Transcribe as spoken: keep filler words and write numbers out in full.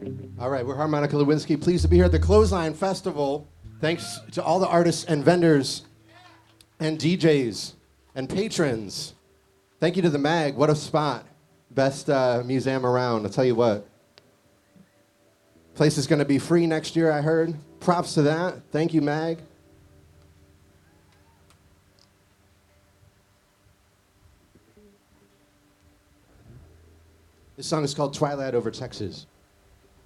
All right, we're Harmonica Lewinsky. Pleased to be here at the Clothesline Festival. Thanks to all the artists and vendors and D Js and patrons. Thank you to the Mag. What a spot. Best uh, museum around, I'll tell you what. Place is going to be free next year, I heard. Props to that. Thank you, Mag. This song is called Twilight Over Texas.